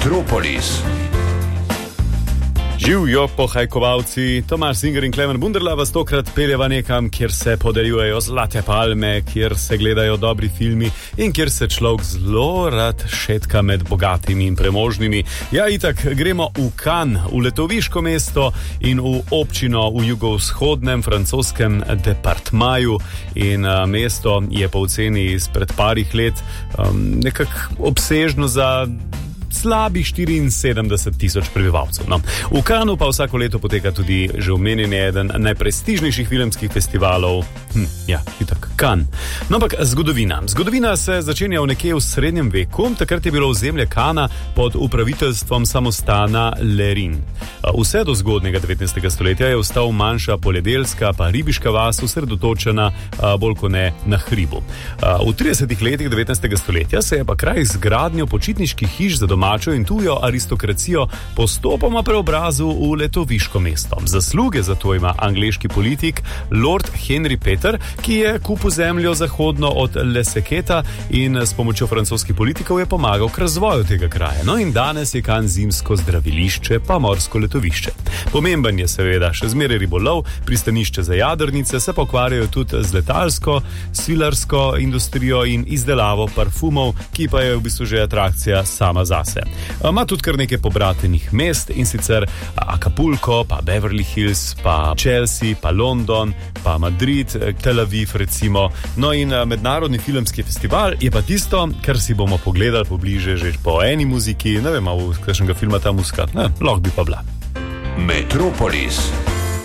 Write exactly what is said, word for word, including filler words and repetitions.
Metropolis. Živjo pohajkovalci, Tomaž Singer in Klemen Bunderla vas tokrat peljeva nekam, kjer se podeljujejo zlate palme, kjer se gledajo dobri filmi in kjer se človek zelo rad šetka med bogatimi in premožnimi. Ja, itak, gremo v Cannes, v letoviško mesto in v občino v jugovzhodnem francoskem departmaju. In uh, mesto je po oceni izpred parih let um, nekako obsežno za slabih štiriinsedemdeset tisoč prebivalcev. No. V Cannesu pa vsako leto poteka tudi že omenjeni eden najprestižnejših filmskih festivalov. Hm, ja, itak, Cannes. No, ampak zgodovina. Zgodovina se začenja v nekje v srednjem veku. Takrat je bilo ozemlje Cannes pod upraviteljstvom samostana Lerin. Vse do zgodnjega devetnajstega stoletja je ostal manjša poljedelska pa ribiška vas, osredotočena bolj kot ne na hribu. V tridesetih letih devetnajstega stoletja se je pa kraj z gradnjo počitniških hiš za domačo in tujo aristokracijo postopoma preobrazil v letoviško mesto. Zasluge za to ima angleški politik Lord Henry Peter, ki je kupil zemljo zahodno od Leseketa in s pomočjo francoskih politikov je pomagal k razvoju tega kraja. No in danes je Cannes zimsko zdravilišče pa morsko letovišče. Pomemben je seveda še zmeraj ribolov, pristanišče za jadrnice, se pa ukvarjajo tudi z letalsko, svilarsko industrijo in izdelavo parfumov, ki pa je v bistvu že atrakcija sama zase. Ima tudi kar nekaj pobratenih mest, in sicer Acapulco, pa Beverly Hills, pa Chelsea, pa London, pa Madrid, Tel Aviv recimo. No in mednarodni filmski festival je pa tisto, kar si bomo pogledali pobliže že po eni muziki, ne vem, v kakšnega filma ta muzika, ne, lahko bi pa bila. Metropolis.